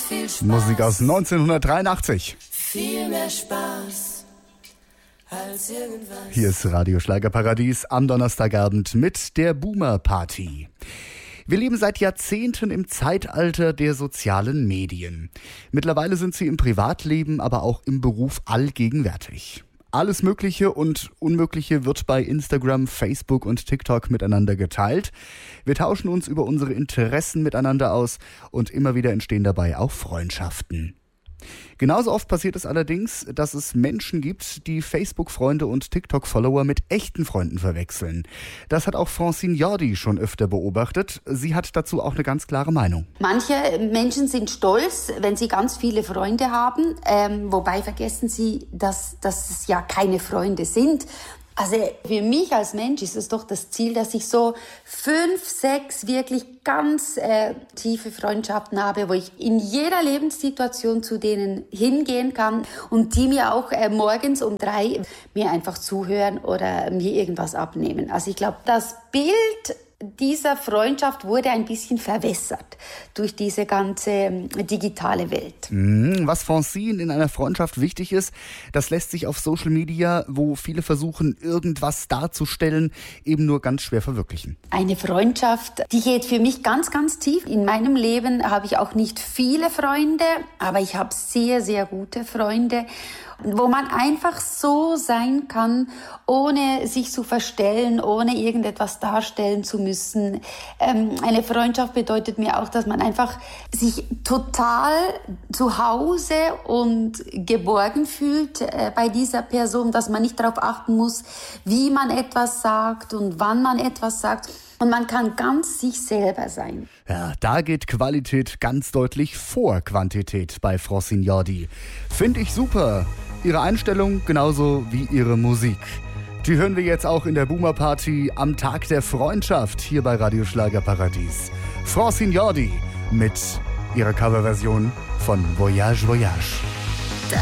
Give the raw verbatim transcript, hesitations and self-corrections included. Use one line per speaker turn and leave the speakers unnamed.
viel Spaß.
Musik aus neunzehnhundertdreiundachtzig.
Viel mehr Spaß als irgendwas.
Hier ist Radio Schlagerparadies am Donnerstagabend mit der Boomer Party. Wir leben seit Jahrzehnten im Zeitalter der sozialen Medien. Mittlerweile sind sie im Privatleben, aber auch im Beruf allgegenwärtig. Alles Mögliche und Unmögliche wird bei Instagram, Facebook und TikTok miteinander geteilt. Wir tauschen uns über unsere Interessen miteinander aus und immer wieder entstehen dabei auch Freundschaften. Genauso oft passiert es allerdings, dass es Menschen gibt, die Facebook-Freunde und TikTok-Follower mit echten Freunden verwechseln. Das hat auch Francine Jordi schon öfter beobachtet. Sie hat dazu auch eine ganz klare Meinung.
Manche Menschen sind stolz, wenn sie ganz viele Freunde haben, ähm, wobei vergessen sie, dass, dass es ja keine Freunde sind. Also für mich als Mensch ist es doch das Ziel, dass ich so fünf, sechs wirklich ganz äh, tiefe Freundschaften habe, wo ich in jeder Lebenssituation zu denen hingehen kann und die mir auch äh, morgens um drei mir einfach zuhören oder mir irgendwas abnehmen. Also ich glaube, das Bild dieser Freundschaft wurde ein bisschen verwässert durch diese ganze digitale Welt.
Was Francine in einer Freundschaft wichtig ist, das lässt sich auf Social Media, wo viele versuchen, irgendwas darzustellen, eben nur ganz schwer verwirklichen.
Eine Freundschaft, die geht für mich ganz, ganz tief. In meinem Leben habe ich auch nicht viele Freunde, aber ich habe sehr, sehr gute Freunde, wo man einfach so sein kann, ohne sich zu verstellen, ohne irgendetwas darstellen zu müssen. Ähm, eine Freundschaft bedeutet mir auch, dass man einfach sich total zu Hause und geborgen fühlt äh, bei dieser Person, dass man nicht darauf achten muss, wie man etwas sagt und wann man etwas sagt. Und man kann ganz sich selber sein.
Ja, da geht Qualität ganz deutlich vor Quantität bei Francine Jordi. Finde ich super. Ihre Einstellung genauso wie ihre Musik. Die hören wir jetzt auch in der Boomer Party am Tag der Freundschaft hier bei Radio Schlagerparadies. Francine Jordi mit ihrer Coverversion von Voyage Voyage.